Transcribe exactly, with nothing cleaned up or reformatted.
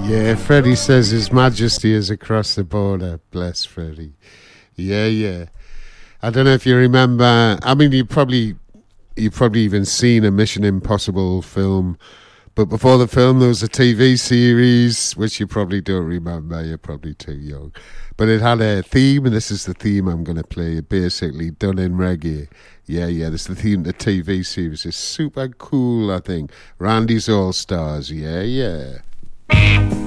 Yeah, Freddie says His Majesty is across the border. Bless Freddie. Yeah, yeah. I don't know if you remember. I mean, you probably you've probably even seen a Mission Impossible film. But before the film, there was a T V series, which you probably don't remember. You're probably too young. But it had a theme, and this is the theme I'm going to play, basically done in reggae. Yeah, yeah, this is the theme of the T V series. It's super cool, I think. Randy's All Stars. Yeah, yeah.